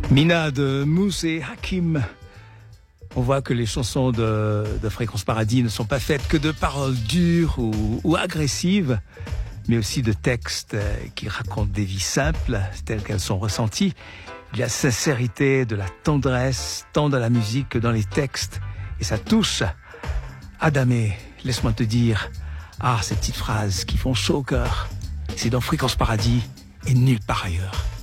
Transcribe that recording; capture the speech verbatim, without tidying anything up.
Mina de Mousse et Hakim. On voit que les chansons de, de Fréquence Paradis ne sont pas faites que de paroles dures ou, ou agressives, mais aussi de textes qui racontent des vies simples, telles qu'elles sont ressenties. Il y a sincérité, de la tendresse, tant dans la musique que dans les textes. Et ça touche. Adamé, laisse-moi te dire, ah, ces petites phrases qui font chaud au cœur. C'est dans Fréquence Paradis et nulle part ailleurs.